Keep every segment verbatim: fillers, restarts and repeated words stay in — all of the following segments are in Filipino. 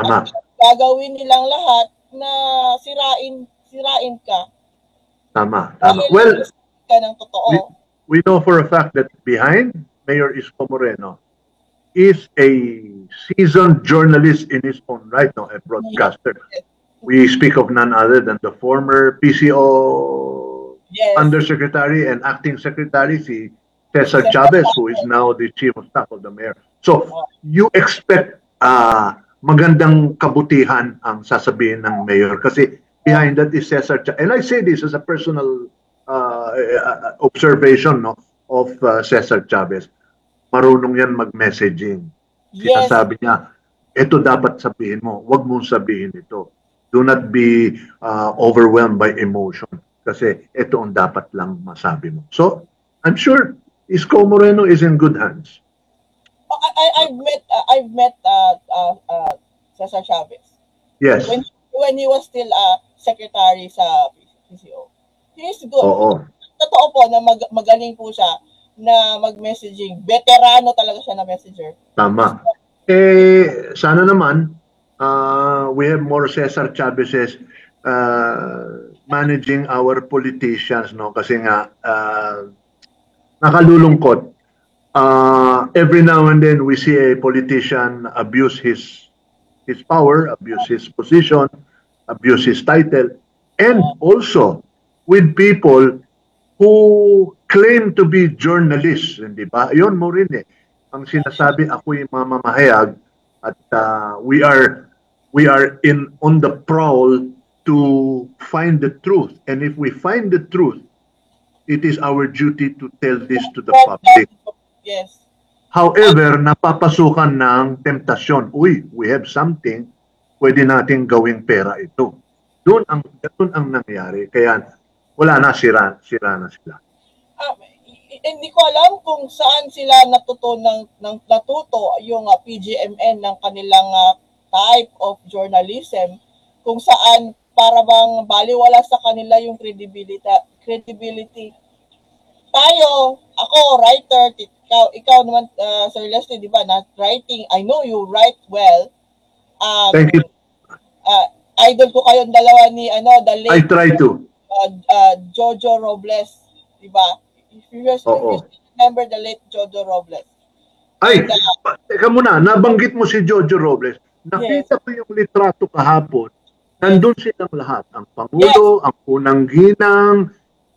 Tama. Gagawin nilang lahat na sirain, sirain ka. Tama, tama. Well, ka ng totoo. We, we know for a fact that behind Mayor Isko Moreno is a seasoned journalist in his own right, no, a broadcaster. Yes. We speak of none other than the former P C O yes. Undersecretary and Acting Secretary, si Cesar Chavez, who is now the Chief of Staff of the Mayor. So, you expect uh, magandang kabutihan ang sasabihin ng Mayor kasi behind that is Cesar Chavez. And I say this as a personal uh, observation, no, of uh, Cesar Chavez. Marunong yan mag-messaging. Yes. Sinasabi niya, ito dapat sabihin mo, wag mong sabihin ito. Do not be uh, overwhelmed by emotion kasi ito ang dapat lang masabi mo. So, I'm sure Isko Moreno is in good hands. Oh, I, I, I've met, uh, I've met uh, uh, uh, Cesar Chavez. Yes. When, when he was still uh, secretary sa P C O. He is good. Oo. Totoo po na mag, magaling po siya na mag-messaging. Veterano talaga siya na messenger. Tama. Eh, sana naman, uh, we have more Cesar Chavez's uh, managing our politicians, no? Kasi nga, uh, nakalulungkot. Uh, every now and then, we see a politician abuse his his power, abuse his position, abuse his title, and also with people who claim to be journalists, hindi ba? Yun mo rin eh. Ang sinasabi, ako'y mamamahayag at uh, we are we are in on the prowl to find the truth. And if we find the truth, it is our duty to tell this to the public. Yes. However, napapasukan ng temptasyon. Uy, we have something, pwede nating gawing pera ito. Doon ang, doon ang nangyari. Kaya wala na, sira, sira na sila. Uh, hindi ko alam kung saan sila natuto ng, ng natuto yung uh, P G M N ng kanilang uh, type of journalism, kung saan para bang baliwala sa kanila yung credibility. credibility. Tayo, ako, writer, ikaw, ikaw naman, uh, Sir Leslie, di ba, na writing, I know you write well. Um, Thank you. Uh, idol ko kayong dalawa ni, ano, the late, I try to. Uh, uh, Jojo Robles, di ba? If you guys remember the late Jojo Robles. Ay, and, uh, teka muna, nabanggit mo si Jojo Robles. Nakita yes. ko yung litrato kahapon. Nandun yes. silang lahat. Ang Pangulo, yes. ang Unang Ginang,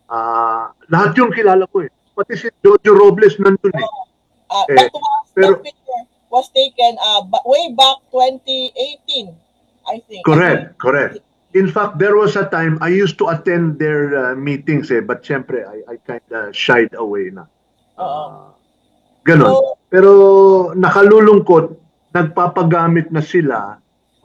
uh, lahat yung kilala ko eh. Pati si Jojo Robles nandun eh. Uh, eh that, was, pero, that picture was taken uh, way back twenty eighteen, I think. Correct, I think. correct. In fact, there was a time I used to attend their uh, meetings eh, but syempre I, I kind of shied away na. Uh, ganon. So, pero nakalulungkot, nagpapagamit na sila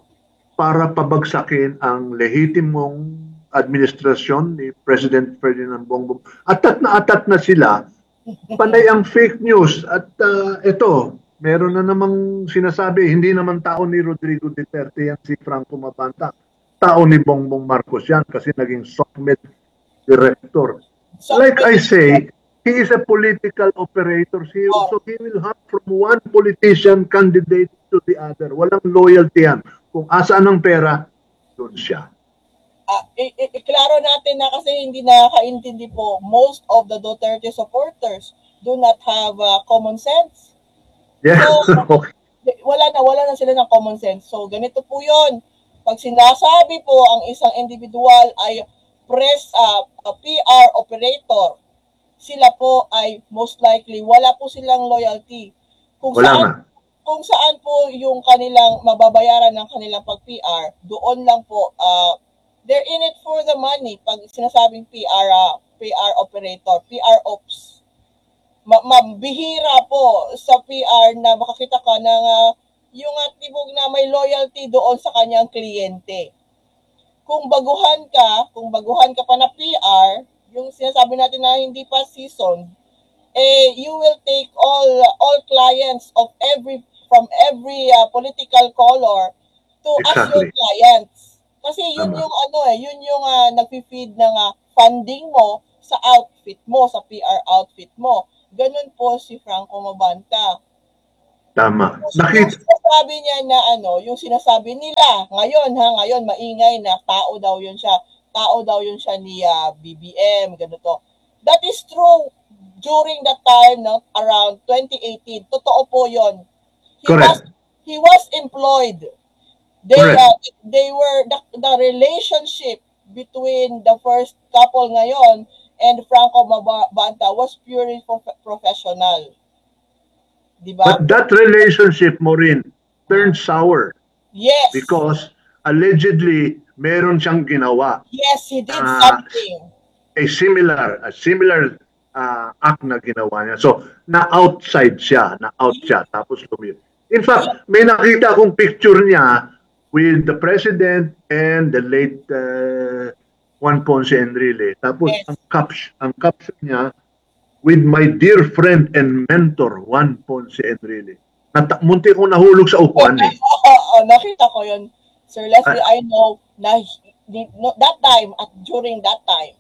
para pabagsakin ang lehitimong administrasyon ni President Ferdinand Bongbong. Atat na atat na sila, panay ang fake news. At uh, ito, meron na namang sinasabi, hindi naman tao ni Rodrigo Duterte yan si Franco Mabanta. Tao ni Bongbong Marcos yan kasi naging SOCMED director. Like I say, he is a political operator. He, so he will have from one politician candidate to the other. Walang loyalty yan. Kung asaan ang pera, doon siya. Uh, iklaro natin na kasi hindi nakakaintindi po, most of the Duterte supporters do not have uh, common sense. Yeah. So, wala na, wala na sila ng common sense. So, ganito po yun. Pag sinasabi po ang isang individual ay press uh, P R operator, sila po ay most likely wala po silang loyalty. Kung wala saan, na. Kung saan po yung kanilang mababayaran ng kanilang pag-P R, doon lang po, uh, they're in it for the money. Pag sinasabing P R, uh, P R operator, P R ops, Ma- mabihira po sa P R na makakita ka ng uh, yung atibog na may loyalty doon sa kanyang kliyente. Kung baguhan ka, kung baguhan ka pa na P R, yung sinasabi natin na hindi pa seasoned, eh, you will take all all clients of every from every uh, political color to exactly. as your clients. Kasi yun Tama. yung ano eh, yun yung uh, nagfi-feed ng uh, funding mo sa outfit mo, sa P R outfit mo. Ganun po si Franco Mabanta. Tama. Yung Nakita, sinasabi niya na ano, yung sinasabi nila, ngayon ha, ngayon maingay na tao daw yun siya, tao daw yun siya ni uh, B B M, ganito. That is true during that time, no, around twenty eighteen. Totoo po yun. He was, correct. he was employed. They, Correct. uh, they were, the, the relationship between the first couple ngayon and Franco Mabanta was purely prof- professional. Diba? But that relationship, Maureen, turned sour Yes. because allegedly meron siyang ginawa. Yes, he did uh, something. A similar, a similar uh, act na ginawa niya. So, na-outside siya, na-out siya, tapos lumiyot. In fact, may nakita akong picture niya with the president and the late uh, Juan Ponce Enrile. Tapos, Yes. ang, caption, ang caption niya, with my dear friend and mentor, Juan Ponce Enrile. Nata- munti kong nahulog sa upuan eh. Oo, nakita ko yun. Sir Leslie, I know na no, that time, at during that time,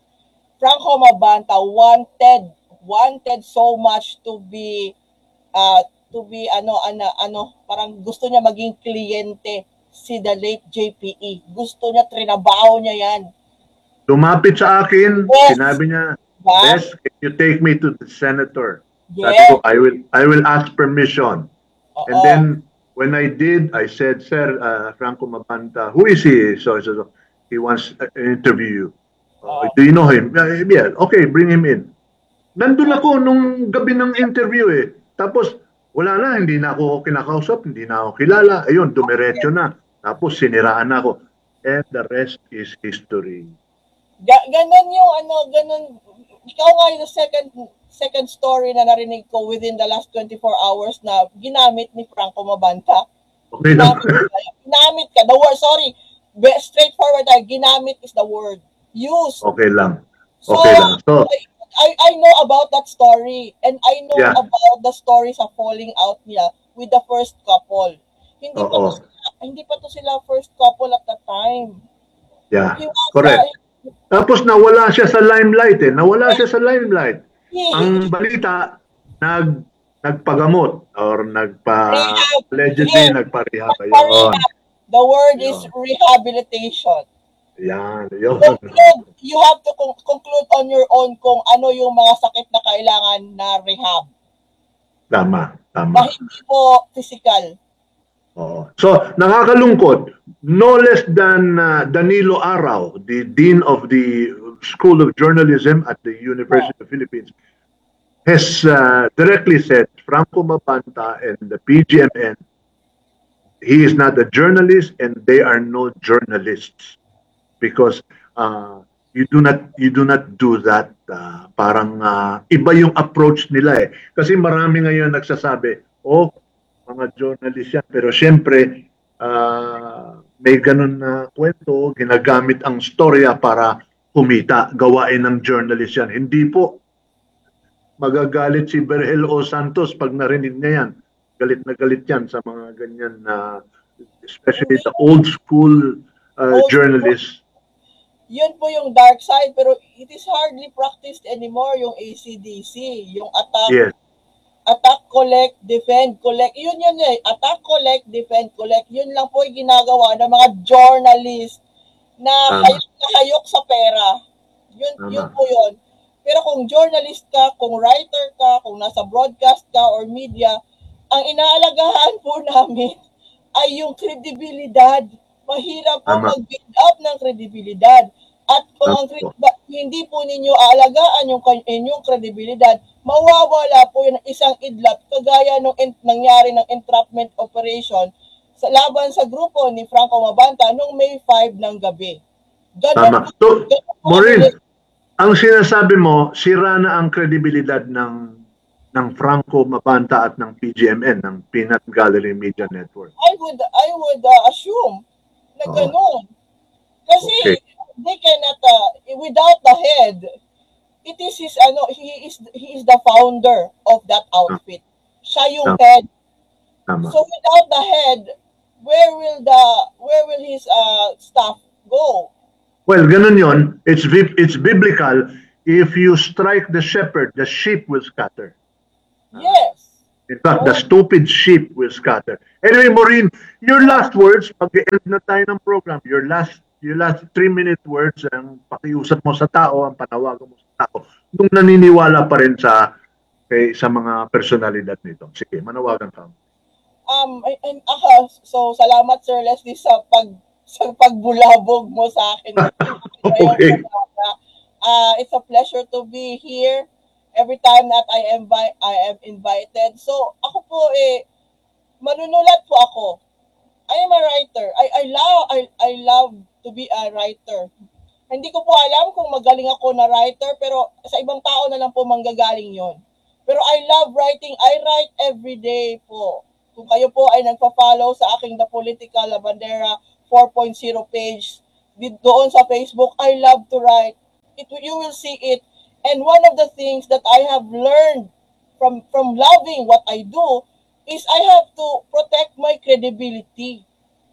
Franco Mabanta wanted, wanted so much to be, uh, to be, ano, ano, ano, parang gusto niya maging kliyente si the late J P E. Gusto niya, trinabaho niya yan. Lumapit sa akin, Yes. sinabi niya, Diba? Bes, can you take me to the senator? Yes. Sabi ko, I will, I will ask permission. Oo. And then, when I did, I said, Sir, uh, Franco Mabanta, who is he? So, so, so he wants an interview you. Uh, do you know him? Uh, yeah, okay, bring him in. Nandun ako nung gabi ng interview eh. Tapos, wala na, hindi na ako kinakausap, hindi na ako kilala. Ayun, dumiretso na. Tapos, siniraan na ako. And the rest is history. Ga- ganon yung ano, ganon. Ikaw nga yung second second story na narinig ko within the last twenty-four hours na ginamit ni Franco Mabanta. Okay lang. Ginamit ka. Ginamit ka. The word, sorry. Be- straightforward tayo. Ginamit is the word. Use. Okay lang. So, Okay lang. So, I, I know about that story and I know Yeah. about the story sa falling out niya with the first couple. Hindi pa Oo. to sila, hindi pa to sila first couple at the time. yeah, He was, correct. uh, Tapos nawala siya sa limelight eh. Nawala siya sa limelight. he- Ang balita, nag nagpagamot or nagpa Rehab. allegedly Yes. nagpa-rehab. Ayun. Rehab. The word is Yun. rehabilitation. Yan, yun. Conclude, you have to con- conclude on your own kung ano yung mga sakit na kailangan na rehab. Tama, Na tama. hindi po physical. Oo. So, nakakalungkot, no less than uh, Danilo Araw, the Dean of the School of Journalism at the University of the Philippines, has uh, directly said, Franco Mabanta and the P G M N, he is not a journalist and they are no journalists because uh, you do not you do not do that. Uh, parang uh, iba yung approach nila eh. Kasi marami ngayon nagsasabi, oh, mga journalist yan. Pero siyempre, uh, may ganun na kwento, ginagamit ang storya para kumita, gawain ng journalist yan. Hindi po. Magagalit si Berhel O. Santos pag narinig niya yan. Galit na galit yan sa mga ganyan na, especially the old school uh, Old journalists. Yun po yung dark side, pero it is hardly practiced anymore, yung A C D C, yung attack, Yes. attack, collect, defend, collect. Yun yun eh, attack, collect, defend, collect. Yun lang po yung ginagawa ng mga journalist na Tama. hayok na hayok sa pera. Yun, Tama. yun po yun. Pero kung journalist ka, kung writer ka, kung nasa broadcast ka or media, ang inaalagahan po namin ay yung kredibilidad. Mahirap po Tama. mag-build up ng kredibilidad. At kung ang Tama po. kredi- hindi po ninyo aalagaan yung kan- inyong kredibilidad, mawawala po yung isang idlat kagaya nung en- nangyari ng entrapment operation sa laban sa grupo ni Franco Mabanta noong May fifth ng gabi. Ganon Tama. So, ganon po Maureen, kabilis. ang sinasabi mo, sira na ang kredibilidad ng ng Franco Mabanta at ng P G M N, ng Peanut Gallery Media Network. I would I would uh, assume na Oo. ganon. Kasi Okay. they cannot uh, without the head, it is his ano he is he is the founder of that outfit. Siya yung Tama. head. Tama. So without the head, where will the where will his uh staff go? Well, ganun yon. It's bib- it's biblical. If you strike the shepherd, the sheep will scatter. Yes. In fact, the stupid sheep will scatter. Anyway, Maureen, your last words, pag-end na tayo ng program, your last your last three-minute words, ang pakiusap mo sa tao, ang panawagan mo sa tao, nung naniniwala pa rin sa kay, sa mga personalidad nito. Sige, manawagan ka. Um, and, uh, so, salamat, Sir Leslie, sa pag sa pagbulabog mo sa akin. Okay. Uh, it's a pleasure to be here every time that I am I am invited. So, ako po eh manunulat po ako. I am a writer. I I love I I love to be a writer. Hindi ko po alam kung magaling ako na writer, pero sa ibang tao na lang po manggagaling 'yon. Pero I love writing. I write every day po. Kung kayo po ay nagpa-follow sa aking The Political La Bandera four point oh page doon sa Facebook, I love to write. It you will see it. And one of the things that I have learned from from loving what I do is I have to protect my credibility.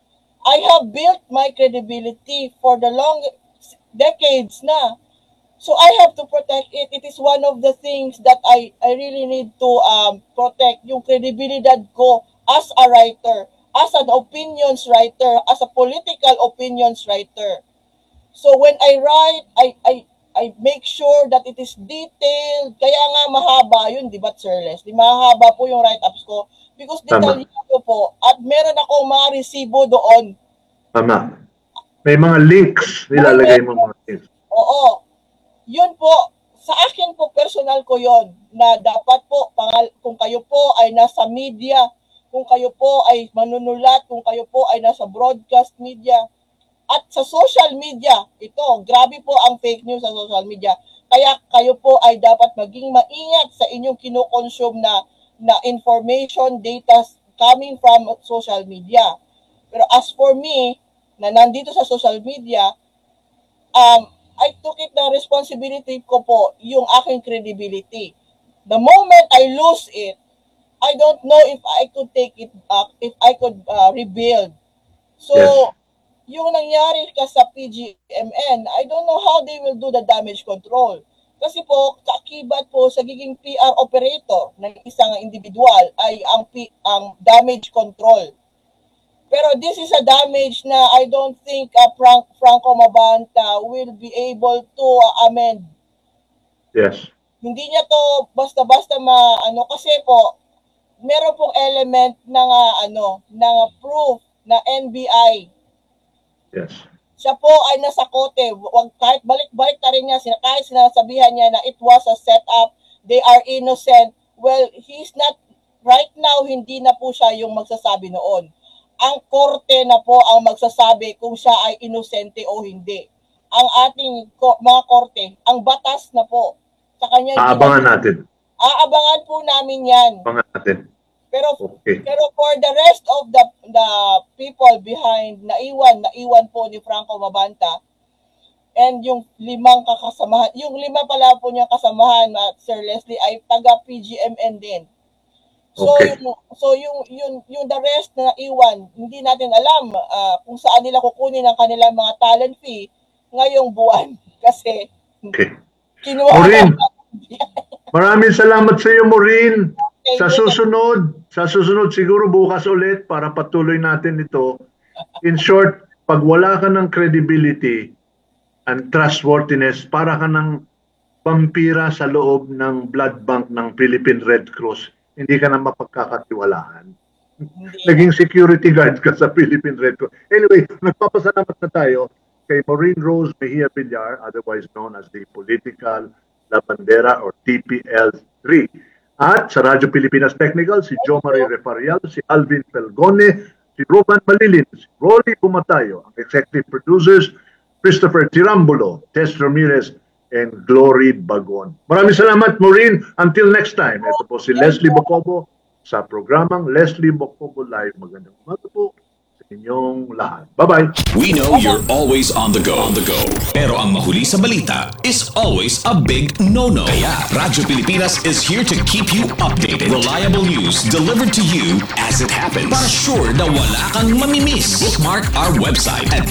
I have built my credibility for the long decades na. So I have to protect it. It is one of the things that I, I really need to um, protect yung credibilidad ko as a writer, as an opinions writer, as a political opinions writer. So when I write, I I I make sure that it is detailed. Kaya nga mahaba yun, di ba, Sir Leslie? Mahaba po yung write-ups ko because detalyado po at meron akong mga resibo doon. Tama. May mga links, nilalagay mo mga links. Oo. Yun po, sa akin po, personal ko yon na dapat po, pangal, kung kayo po ay nasa media, kung kayo po ay manunulat, kung kayo po ay nasa broadcast media, at sa social media, ito, grabe po ang fake news sa social media. Kaya kayo po ay dapat maging maingat sa inyong kinokonsume na, na information, data coming from social media. Pero as for me, na nandito sa social media, um, I took it na responsibility ko po yung aking credibility. The moment I lose it, I don't know if I could take it back, if I could uh, rebuild. So, yes. Yung nangyari ka sa P G M N, I don't know how they will do the damage control. Kasi po, kaakibat po sa giging P R operator ng isang individual ay ang, P, ang damage control. Pero this is a damage na I don't think uh, Frank, Franco Mabanta will be able to uh, amend. Yes. Hindi niya to basta-basta ma ano kasi po meron pong element ng uh, ano ng proof na N B I. Yes. Siya po ay nasa kote. Wag kahit balik-balik ta rin niya, kahit sinasabihan niya na it was a setup, they are innocent. Well, he's not right now, hindi na po siya yung magsasabi noon. Ang korte na po ang magsasabi kung siya ay inosente o hindi. Ang ating ko, mga korte, ang batas na po sa kanya. Aabangan natin. Aabangan po namin yan. Aabangan natin. Pero okay. pero for the rest of the the people behind, naiwan, naiwan po ni Franco Mabanta and yung limang kakasamahan, yung lima pala po niyang kasamahan at Sir Leslie ay taga P G M N din. So okay. yung so yung yung yung the rest na naiwan, hindi natin alam uh, kung saan nila kukunin ang kanilang mga talent fee ngayong buwan kasi okay. kinuha Maureen, maraming salamat sa iyo, Maureen. Sa susunod, sa susunod siguro bukas ulit para patuloy natin ito. In short, pag wala ka ng credibility and trustworthiness, para ka ng vampira sa loob ng blood bank ng Philippine Red Cross, hindi ka na mapagkakatiwalaan. Naging security guard ka sa Philippine Red Cross. Anyway, nagpapasalamat na tayo kay Maureen Rose Mejia Villar, otherwise known as the Political La Bandera or T P L three. At sa Radyo Pilipinas Technical, si Jo Marie Refarial, si Alvin Pelgone, si Roman Malilin, si Rolly Bumatayo, ang executive producers, Christopher Tirambulo, Tess Ramirez, and Glory Bagon. Maraming salamat, Maureen. Until next time, ito po si Leslie Bocobo sa programang Leslie Bocobo Live. Magandang umaga po sa inyong lahat. Bye-bye. We know you're always on the go. On the go. Pero ang mahuli sa balita is always a big no-no. Kaya Radyo Pilipinas is here to keep you updated. Reliable news delivered to you as it happens. Para sure na wala kang mamimiss. Bookmark our website at